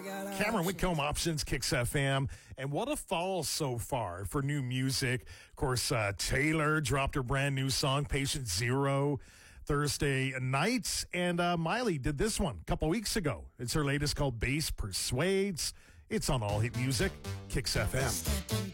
Cameron Whitcomb, Options, Kicks FM. And what a fall so far for new music. Of course, Taylor dropped her brand new song, Patient Zero, Thursday night. And Miley did this one a couple weeks ago. It's her latest called Bass Persuades. It's on All Hit Music, Kicks FM.